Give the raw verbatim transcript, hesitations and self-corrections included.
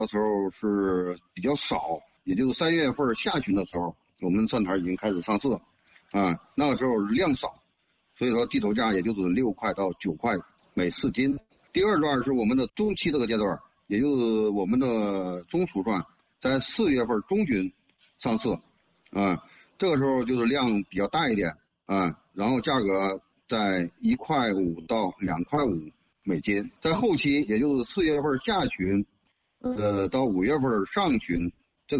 那时候是比较少，也就是三月份下旬的时候，我们蒜苔已经开始上市，啊，那个时候量少，所以说地头价也就是六块到九块每四斤。第二段是我们的中期这个阶段，也就是我们的中熟蒜，在四月份中旬上市，啊，这个时候就是量比较大一点，啊，然后价格在一块五到两块五美金。在后期，也就是四月份下旬，呃，到五月份上旬，